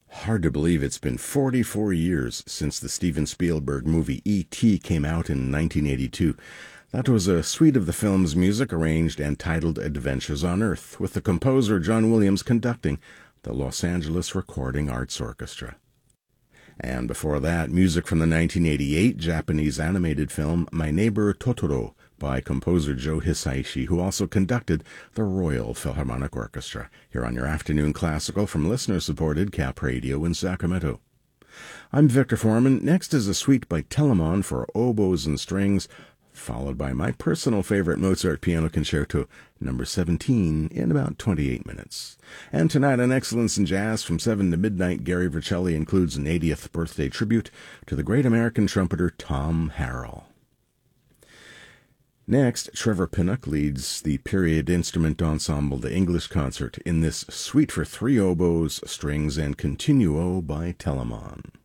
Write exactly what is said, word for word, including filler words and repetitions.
Hard to believe it's been forty-four years since the Steven Spielberg movie E T came out in nineteen eighty-two. That was a suite of the film's music arranged and titled Adventures on Earth, with the composer John Williams conducting the Los Angeles Recording Arts Orchestra. And before that, music from the nineteen eighty-eight Japanese animated film My Neighbor Totoro by composer Joe Hisaishi, who also conducted the Royal Philharmonic Orchestra, here on your afternoon classical from listener-supported Cap Radio in Sacramento. I'm Victor Foreman. Next is a suite by Telemann for oboes and strings, followed by my personal favorite Mozart Piano Concerto, number seventeen, in about twenty-eight minutes. And tonight on Excellence in Jazz from seven to midnight, Gary Vercelli includes an eightieth birthday tribute to the great American trumpeter Tom Harrell. Next, Trevor Pinnock leads the period instrument ensemble The English Concert in this suite for three oboes, strings, and continuo by Telemann.